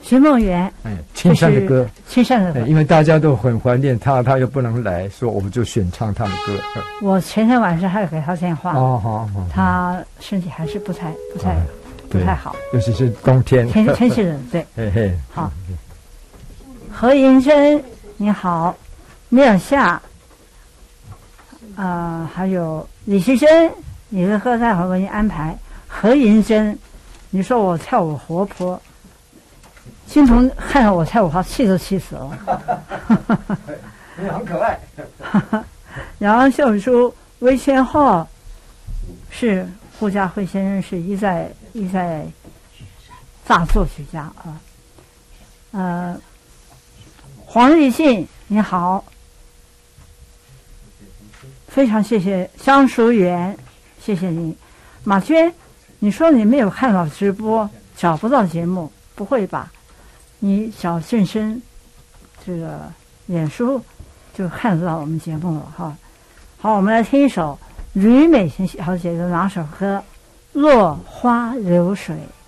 徐梦圆， 青山的歌， 青山的歌， 因为大家都很怀念他，他又不能来，说我们就选唱他的歌。 我前天晚上还有给他电话， 好， 他身体还是不太好， 尤其是冬天， 天气冷，对， 嘿， 好。何银珍，你好，米尔夏，还有李希珍，你的歌待会儿为你安排。何银珍，你说我跳舞活泼。金童看到我跳舞，他气都气死了。 你很可爱。 杨秀珠、魏千浩是顾嘉辉先生是一再大作曲家啊。黄立信，你好，非常谢谢张淑媛，谢谢你。马娟，你说你没有看到直播，找不到节目，不会吧？你找健身这个脸书就看得到我们节目了哈。好，我们来听一首吕美琴小姐的哪首歌？落花流水。